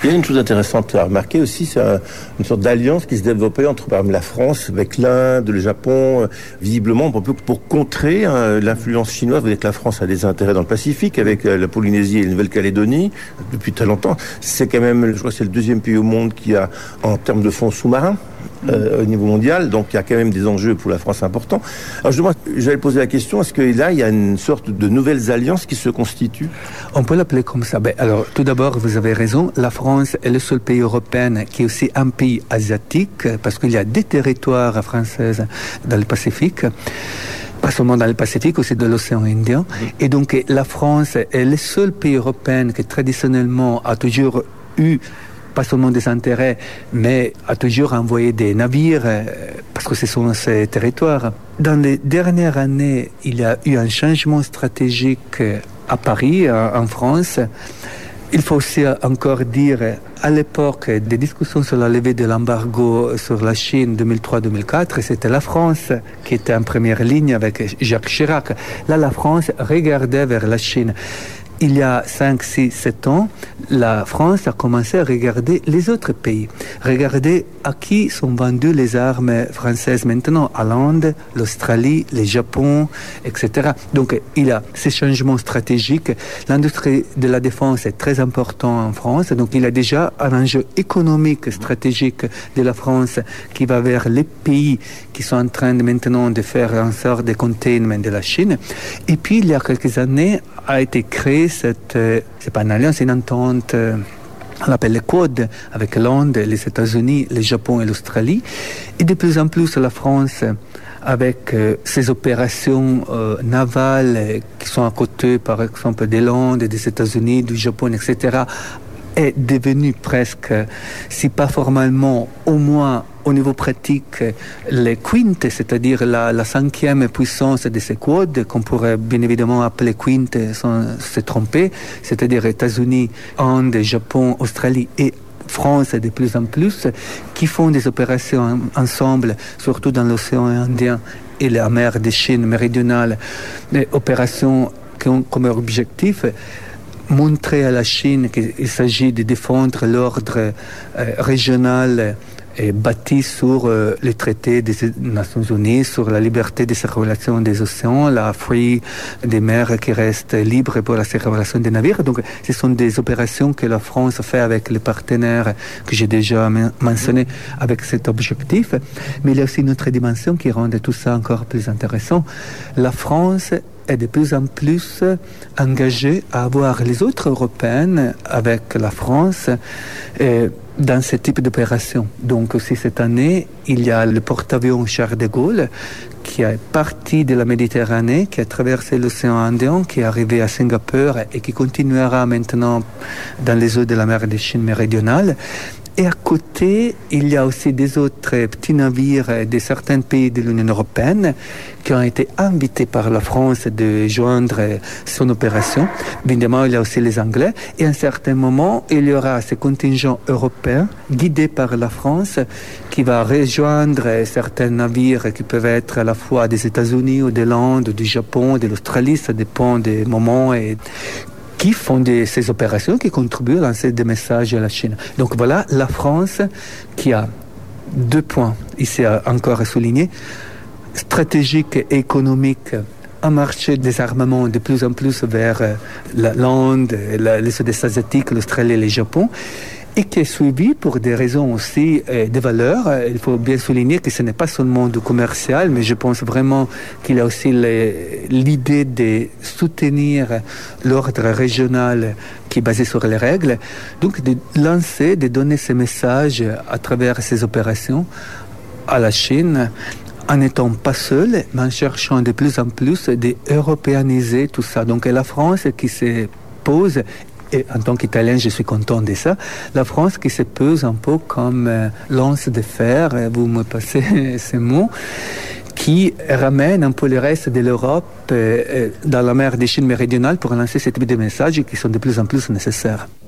Il y a une chose intéressante à remarquer aussi, c'est une sorte d'alliance qui se développait entre, par exemple, la France avec l'Inde, le Japon, visiblement pour contrer l'influence chinoise. Vous voyez que la France a des intérêts dans le Pacifique, avec la Polynésie et la Nouvelle-Calédonie, depuis très longtemps. C'est quand même, je crois que c'est le deuxième pays au monde qui a, en termes de fonds sous-marins, au niveau mondial, donc il y a quand même des enjeux pour la France importants. Alors j'allais poser la question, est-ce que là il y a une sorte de nouvelles alliances qui se constituent? On peut l'appeler comme ça. Alors tout d'abord, vous avez raison, la France est le seul pays européen qui est aussi un pays asiatique, parce qu'il y a des territoires français dans le Pacifique. Pas seulement dans le Pacifique, aussi de l'océan Indien. Et donc la France est le seul pays européen qui traditionnellement a toujours eu pas seulement des intérêts, mais a toujours envoyé des navires, parce que ce sont ces territoires. Dans les dernières années, il y a eu un changement stratégique à Paris, en France. Il faut aussi encore dire, à l'époque des discussions sur la levée de l'embargo sur la Chine 2003-2004, c'était la France qui était en première ligne avec Jacques Chirac. Là, la France regardait vers la Chine. Il y a 5, 6, 7 ans, la France a commencé à regarder les autres pays. Regarder à qui sont vendues les armes françaises maintenant, à l'Inde, l'Australie, le Japon, etc. Donc il y a ces changements stratégiques. L'industrie de la défense est très importante en France. Donc il y a déjà un enjeu économique, stratégique de la France qui va vers les pays qui sont en train maintenant de faire en sorte de containment de la Chine. Et puis il y a quelques années a été créée c'est pas une alliance, c'est une entente, on l'appelle le Quad, avec l'Inde, les États-Unis, le Japon et l'Australie. Et de plus en plus, la France, avec ses opérations navales qui sont à côté, par exemple, de l'Inde, des États-Unis, du Japon, etc., est devenue presque, si pas formellement, au moins au niveau pratique, les quintes, c'est-à-dire la cinquième puissance de ces quads, qu'on pourrait bien évidemment appeler quintes sans se tromper, c'est-à-dire États-Unis, Inde, Japon, Australie et France de plus en plus, qui font des opérations ensemble, surtout dans l'océan Indien et la mer de Chine méridionale, des opérations qui ont comme objectif montrer à la Chine qu'il s'agit de défendre l'ordre régional bâti sur les traités des Nations Unies, sur la liberté de circulation des océans, la fuite des mers qui restent libres pour la circulation des navires. Donc, ce sont des opérations que la France fait avec les partenaires que j'ai déjà mentionnés avec cet objectif. Mais il y a aussi une autre dimension qui rend tout ça encore plus intéressant. La France est de plus en plus engagée à avoir les autres Européennes avec la France dans ce type d'opération. Donc aussi cette année, il y a le porte-avions Charles de Gaulle qui est parti de la Méditerranée, qui a traversé l'océan Indien, qui est arrivé à Singapour et qui continuera maintenant dans les eaux de la mer de Chine méridionale. Et à côté, il y a aussi des autres petits navires de certains pays de l'Union européenne qui ont été invités par la France de joindre son opération. Évidemment, il y a aussi les Anglais. Et à un certain moment, il y aura ce contingent européen guidé par la France qui va rejoindre certains navires qui peuvent être à la fois des États-Unis ou de l'Inde, du Japon, de l'Australie. Ça dépend des moments et qui font ces opérations, qui contribuent à lancer des messages à la Chine. Donc voilà, la France qui a 2 points, ici encore à souligner, stratégique et économique, un marché des armements de plus en plus vers l'Inde, les Sud-Est asiatiques, l'Australie et le Japon, et qui est suivi pour des raisons aussi de valeur. Il faut bien souligner que ce n'est pas seulement du commercial, mais je pense vraiment qu'il y a aussi l'idée de soutenir l'ordre régional qui est basé sur les règles. Donc de lancer, de donner ces messages à travers ces opérations à la Chine, en n'étant pas seul, mais en cherchant de plus en plus d'européaniser tout ça. Donc la France qui se pose, et en tant qu'Italien, je suis content de ça. La France qui se pose un peu comme lance de fer, vous me passez ces mots, qui ramène un peu le reste de l'Europe dans la mer de Chine méridionale pour lancer ce type de messages qui sont de plus en plus nécessaires.